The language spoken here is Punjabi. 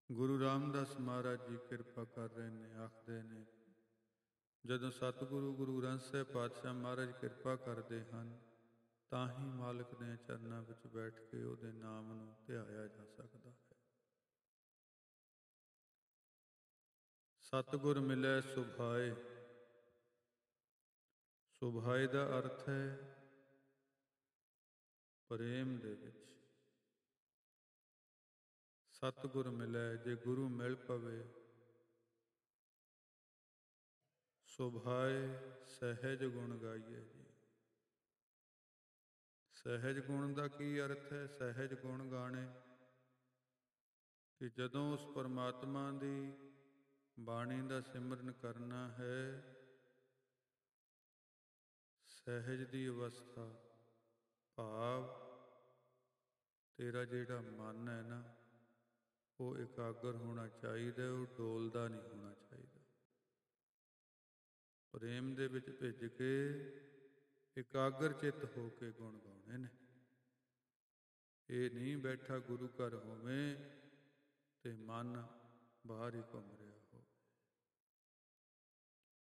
ਗੁਰੂ ਰਾਮਦਾਸ ਮਹਾਰਾਜ ਜੀ ਕਿਰਪਾ ਕਰ ਰਹੇ ਨੇ, ਆਖਦੇ ਨੇ ਜਦੋਂ ਸਤਿਗੁਰੂ ਗੁਰੂ ਗ੍ਰੰਥ ਸਾਹਿਬ ਪਾਤਸ਼ਾਹ ਮਹਾਰਾਜ ਕਿਰਪਾ ਕਰਦੇ ਹਨ ਤਾਂ ਹੀ ਮਾਲਕ ਦੇ ਚਰਨਾਂ ਵਿੱਚ ਬੈਠ ਕੇ ਉਹਦੇ ਨਾਮ ਨੂੰ ਧਿਆਇਆ ਜਾ ਸਕਦਾ ਹੈ। ਸਤਿਗੁਰ ਮਿਲੈ ਸੁਭਾਏ। ਸੁਭਾਏ ਦਾ ਅਰਥ ਹੈ ਪ੍ਰੇਮ ਦੇ ਵਿੱਚ। ਸਤਿਗੁਰ ਮਿਲੈ, ਜੇ ਗੁਰੂ ਮਿਲ ਪਵੇ। ਸੁਭਾਏ ਸਹਿਜ ਗੁਣ ਗਾਈਏ ਜੀ। ਸਹਿਜ ਗੁਣ ਦਾ ਕੀ ਅਰਥ ਹੈ? ਸਹਿਜ ਗੁਣ ਗਾਣੇ ਕਿ ਜਦੋਂ ਉਸ ਪਰਮਾਤਮਾ ਦੀ ਬਾਣੀ ਦਾ ਸਿਮਰਨ ਕਰਨਾ ਹੈ, ਸਹਿਜ ਦੀ ਅਵਸਥਾ ਭਾਵ ਤੇਰਾ ਜਿਹੜਾ ਮਨ ਹੈ ਨਾ, ਉਹ ਇਕਾਗਰ ਹੋਣਾ ਚਾਹੀਦਾ, ਉਹ ਡੋਲਦਾ ਨਹੀਂ ਹੋਣਾ ਚਾਹੀਦਾ। ਪ੍ਰੇਮ ਦੇ ਵਿੱਚ ਭਿੱਜ ਕੇ ਇਕਾਗਰ ਚਿੱਤ ਹੋ ਕੇ ਗੁਣ ਗਾਉਣੇ ਨੇ। ਇਹ ਨਹੀਂ ਬੈਠਾ ਗੁਰੂ ਘਰ ਹੋਵੇ ਤੇ ਮਨ ਬਾਹਰ ਹੀ ਘੁੰਮ ਰਿਹਾ।